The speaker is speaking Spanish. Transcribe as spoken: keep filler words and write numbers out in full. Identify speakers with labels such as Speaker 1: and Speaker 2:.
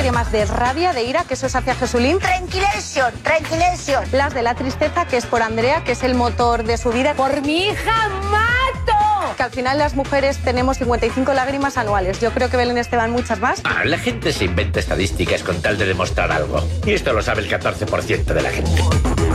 Speaker 1: lágrimas de rabia, de ira, que eso es hacia Jesulín.
Speaker 2: Tranquilation, tranquilation.
Speaker 1: Las de la tristeza, que es por Andrea, que es el motor de su vida.
Speaker 2: Por mi hija mato.
Speaker 1: Que al final las mujeres tenemos cincuenta y cinco lágrimas anuales. Yo creo que Belén Esteban muchas más.
Speaker 3: Ah, la gente se inventa estadísticas con tal de demostrar algo. Y esto lo sabe el catorce por ciento de la gente.